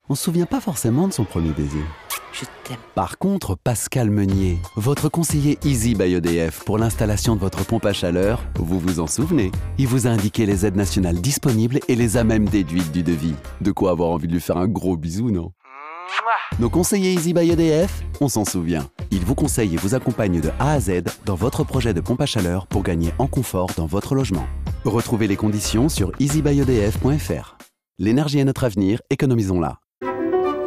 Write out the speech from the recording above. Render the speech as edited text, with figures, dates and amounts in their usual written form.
On se souvient pas forcément de son premier baiser. Je t'aime. Par contre, Pascal Meunier, votre conseiller Easy by EDF pour l'installation de votre pompe à chaleur, vous vous en souvenez? Il vous a indiqué les aides nationales disponibles et les a même déduites du devis. De quoi avoir envie de lui faire un gros bisou, non? Nos conseillers Easy by EDF, on s'en souvient. Ils vous conseillent et vous accompagnent de A à Z dans votre projet de pompe à chaleur pour gagner en confort dans votre logement. Retrouvez les conditions sur easybyedf.fr. L'énergie est notre avenir, économisons-la.